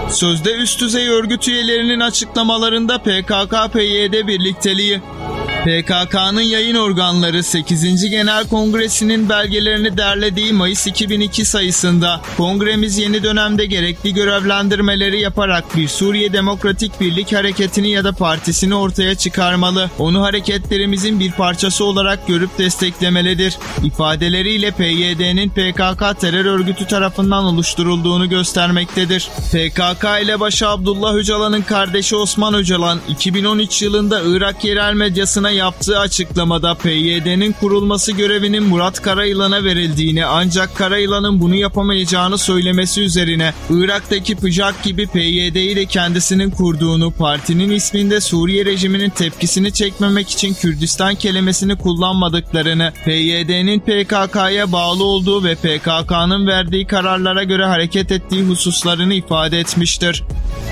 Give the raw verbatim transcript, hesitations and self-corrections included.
Sözde üst düzey örgüt üyelerinin açıklamalarında P K K P Y D birlikteliği. P K K'nın yayın organları sekizinci Genel Kongresi'nin belgelerini derlediği Mayıs iki bin iki sayısında kongremiz yeni dönemde gerekli görevlendirmeleri yaparak bir Suriye Demokratik Birlik Hareketi'ni ya da partisini ortaya çıkarmalı, onu hareketlerimizin bir parçası olarak görüp desteklemelidir ifadeleriyle P Y D'nin P K K terör örgütü tarafından oluşturulduğunu göstermektedir. P K K ile başı Abdullah Öcalan'ın kardeşi Osman Öcalan iki bin on üç yılında Irak yerel medyasına yaptığı açıklamada P Y D'nin kurulması görevinin Murat Karayılan'a verildiğini ancak Karayılan'ın bunu yapamayacağını söylemesi üzerine Irak'taki P J A K gibi P Y D'yi de kendisinin kurduğunu, partinin isminde Suriye rejiminin tepkisini çekmemek için Kürdistan kelimesini kullanmadıklarını, P Y D'nin P K K'ya bağlı olduğu ve P K K'nın verdiği kararlara göre hareket ettiği hususlarını ifade etmiştir.